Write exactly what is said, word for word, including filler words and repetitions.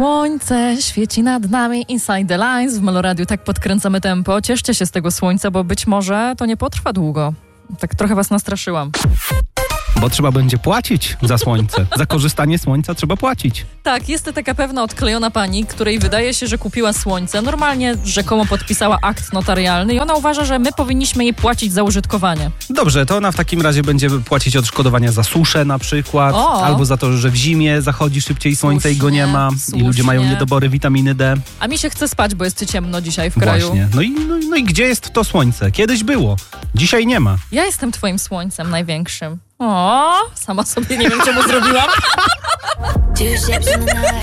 Słońce świeci nad nami, Inside the Lines w Meloradiu. Tak podkręcamy tempo. Cieszcie się z tego słońca, bo być może to nie potrwa długo. Tak trochę was nastraszyłam. Bo trzeba będzie płacić za słońce. Za korzystanie z słońca trzeba płacić. Tak, jest to taka pewna odklejona pani, której wydaje się, że kupiła słońce. Normalnie rzekomo podpisała akt notarialny i ona uważa, że my powinniśmy jej płacić za użytkowanie. Dobrze, to ona w takim razie będzie płacić odszkodowania za suszę na przykład, O! albo za to, że w zimie zachodzi szybciej słońce Słusznie, i go nie ma słusznie. i ludzie mają niedobory witaminy D. A mi się chce spać, bo jest ciemno dzisiaj w kraju. Właśnie. No i, no, i- no i gdzie jest to słońce? Kiedyś było, dzisiaj nie ma. Ja jestem twoim słońcem największym. O, sama sobie nie wiem, czemu zrobiłam. Two ships in the night.